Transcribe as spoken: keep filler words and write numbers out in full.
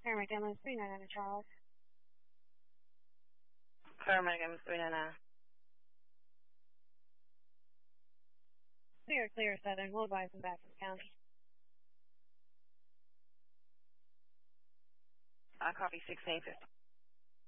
Paramedic ambulance three nine nine Charles. Paramedic ambulance three nine nine. Clear, clear, Southern. We'll advise them back to the county. I copy sixteen fifty.